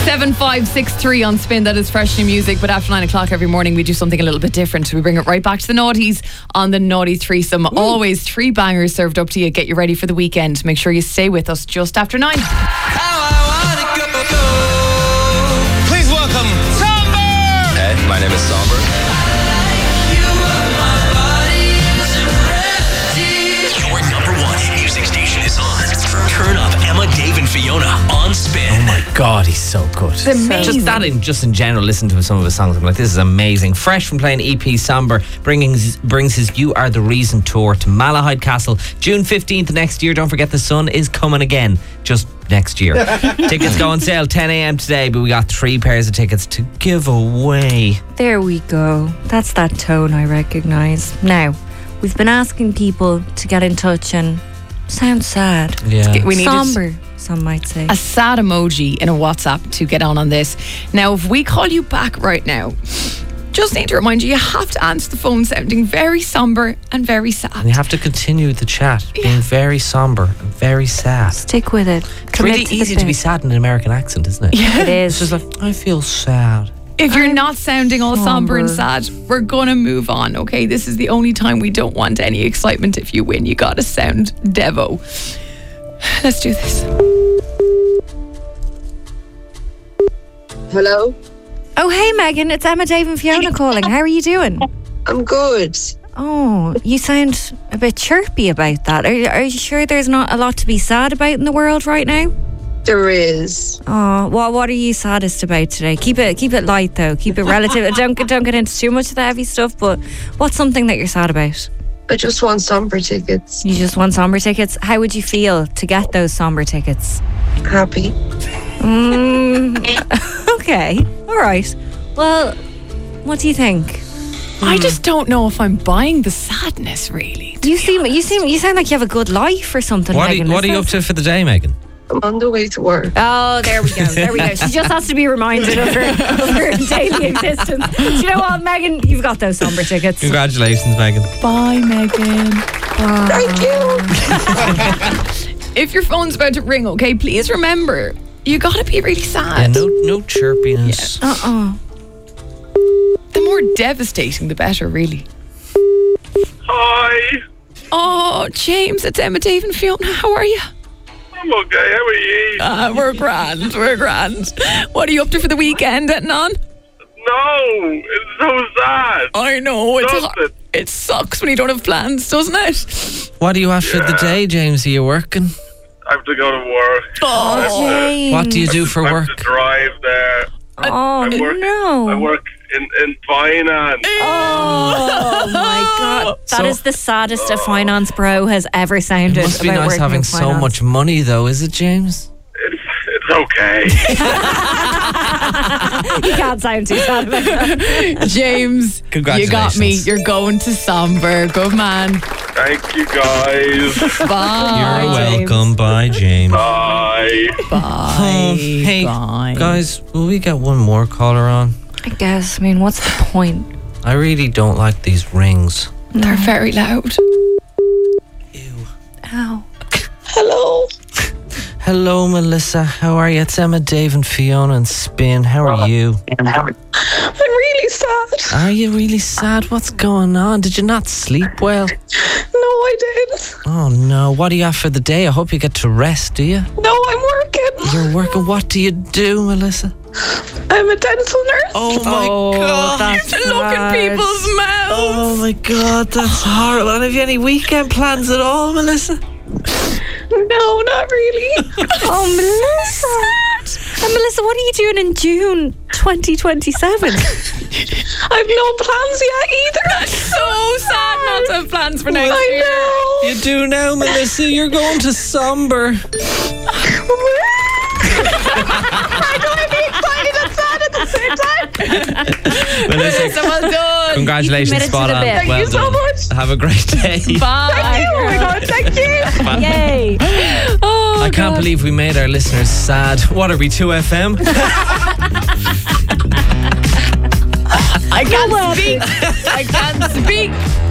7563 on Spin. That is fresh new music. But after 9 o'clock every morning, we do something a little bit different. We bring it right back to the naughties on the Naughty Threesome. Always 3 bangers served up to you. Get you ready for the weekend. Make sure you stay with us just after 9. Please welcome Somber. Hey, my name is Somber. Your number one hit music station is on. Turn up Emma, Dave and Fiona on Spin. Oh my God, he's so good. It's amazing. Just in general, listen to some of his songs. I'm like, this is amazing. Fresh from playing EP Somber, brings his You Are the Reason tour to Malahide Castle June 15th next year. Don't forget the sun is coming again, just next year. Tickets go on sale 10 a.m. today, but we got 3 pairs of tickets to give away. There we go. That's that tone I recognise. Now, we've been asking people to get in touch and sound sad. Yeah. We needed Somber, some might say. a sad emoji in a WhatsApp to get on this. Now, if we call you back right now, just need to remind you, you have to answer the phone sounding very somber and very And sad. you have to continue the chat, being very somber and very sad. Stick with it. It's really easy to be sad in an American accent, isn't it? Yeah. It is. It's just like, I feel sad. If you're not sounding all somber and somber. sad, we're going to move on, okay? This is the only time we don't want any excitement. If you win, you got to sound Devo. Let's do this. Hello? Oh, hey, Megan. It's Emma, Dave and Fiona calling. How are you doing? I'm good. Oh, you sound a bit chirpy about that. Are you sure there's not a lot to be sad about in the world right now? There is. Oh, what are you saddest about today? Keep it light though. Keep it relative. don't get into too much of the heavy stuff. But what's something that you're sad about? I just want Somber tickets. You just want somber tickets. How would you feel to get those somber tickets? Happy. Okay, all right. Well, what do you think? I just don't know if I'm buying the sadness, really. You sound like you have a good life or something. What Megan. are you up to for the day, Megan? I'm on the way to work. Oh, there we go. She just has to be reminded of her daily existence. Do you know what, Megan? You've got those somber tickets. Congratulations, Megan. Bye, Megan. Thank you. If your phone's about to ring, okay, please remember, you got to be really sad. Yeah, no chirpiness. The more devastating, the better, really. Hi, Oh, James, it's Emma, Dave and Fiona. How are you? I'm okay. How are you? We're grand. What are you up to for the weekend, getting on? No, it's so sad. I know, Doesn't it? it sucks when you don't have plans, doesn't it? What are you after the day, James? Are you working? I have to go to work. Oh, James. What do you do for I have work? to drive there. Oh, I work, no. I work in finance. Oh my God. That is the saddest a finance bro has ever sounded. It must be about nice working having in so finance. much money, though, is it, James? It's okay. You can't sound too sad about that. James, you got me. Congratulations. You're going to Somber. Good man. Thank you, guys. Bye. You're James. welcome. Bye, James. Bye. Bye. Hey, Bye. guys, will we get one more caller on? I guess. I mean, what's the point? I really don't like these rings. They're very loud. Ew. Ow. Hello. Hello, Melissa. How are you? It's Emma, Dave and Fiona and Spin. How are you? I'm really sad. Are you really sad? What's going on? Did you not sleep well? No, I didn't. Oh, no. What do you have for the day? I hope you get to rest, do you? No, I'm working. You're working. What do you do, Melissa? I'm a dental nurse. Oh, my God. That's Look at sad. people's mouths. Oh, my God. That's horrible. And have you any weekend plans at all, Melissa? No, not really. Oh, Melissa. And Melissa, what are you doing in June 2027? I've no plans yet either. So sad not to have plans for next I year. know. You do now, Melissa. You're going to Somber. I don't want to be excited and sad at the same time. Melissa, Well done. congratulations, committed to spot the on. bit. Thank Well you so done. much. Have a great day. Bye. Oh my God, thank you. Yay. Oh, I can't God. believe we made our listeners sad. What are we, 2FM? I can't speak. I can't speak.